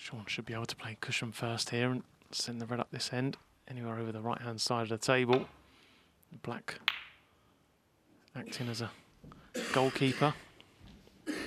Sean should be able to play cushion first here and send the red up this end, anywhere over the right-hand side of the table. Black acting as a goalkeeper.